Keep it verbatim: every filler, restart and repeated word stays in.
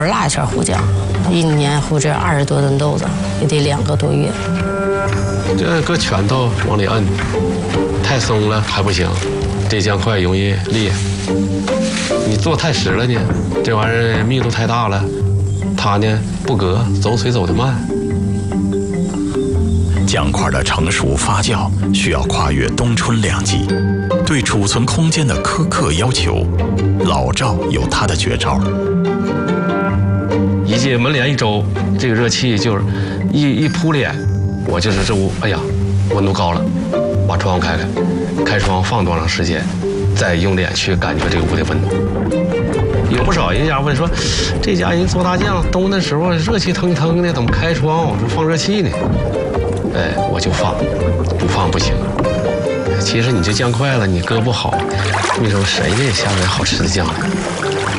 辣馅胡酱，一年胡这二十多吨豆子，也得两个多月。 这搁拳头往里摁，太松了还不行，这酱块容易裂。你做太实了呢，这玩意儿密度太大了，它呢不隔，走水走得慢。 酱块的成熟发酵需要跨越冬春两季，对储存空间的苛刻要求，老赵有他的绝招。 一进门帘一周，这个热气就是一一扑脸，我就是这屋，哎呀，温度高了，把窗户开开，开窗放多长时间，再用脸去感觉这个屋的温度。有不少人家问说，这家人做大酱，冬的时候热气腾腾的，怎么开窗户放热气呢？哎，我就放，不放不行。其实你这酱块子你搁不好，你说谁给下来好吃的酱来？